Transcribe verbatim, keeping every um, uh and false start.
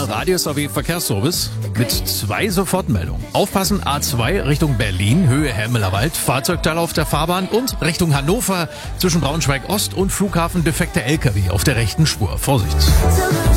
Der Radio-S A W-Verkehrsservice mit zwei Sofortmeldungen. Aufpassen, A zwei Richtung Berlin, Höhe Helmelerwald, Fahrzeugteil auf der Fahrbahn und Richtung Hannover zwischen Braunschweig Ost und Flughafen defekte L K W auf der rechten Spur. Vorsicht!